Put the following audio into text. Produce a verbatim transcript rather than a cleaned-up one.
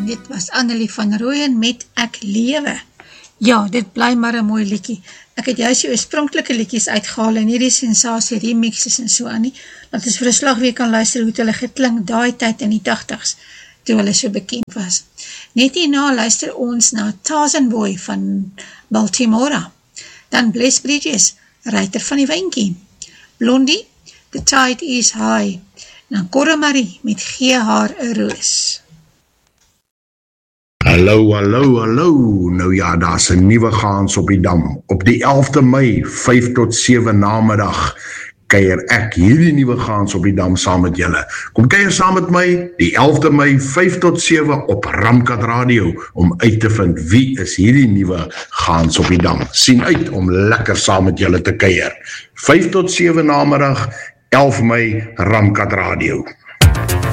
en dit was Annelie van Rooyen met Ek Lewe. Ja, dit bly maar 'n mooi liedjie. Ek het juist die oorspronklike liedjies uitgehaal en hierdie sensasie remixes en so aan nie, dat ons vir 'n slag weer kan luister hoe het hulle geklink daai tyd in die tagtigs, toe hulle so bekend was. Net hierna luister ons na Tarzan Boy van Baltimore, dan Bless Bridges, Ruiter van die Wynkie, Blondie, The Tide is High, en dan Corre Marie met Gee haar 'n roos. Hallo, hallo, hallo, nou ja, daar is 'n nuwe gaans op die dam. Op die elfde Mei, vyf tot sewe namiddag, kuier ek hierdie nuwe gaans op die dam saam met julle. Kom kuier saam met my, die elfde Mei, vyf tot sewe op Ramkat Radio, om uit te vind wie is hierdie nuwe gaans op die dam. Sien uit om lekker saam met julle te kuier. vyf tot sewe namiddag, elf Mei, Ramkat Radio.